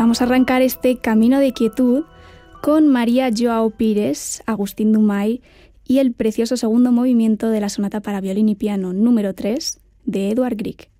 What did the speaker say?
vamos a arrancar este camino de quietud con María Joao Pires, Agustín Dumay y el precioso segundo movimiento de la sonata para violín y piano número 3 de Edvard Grieg.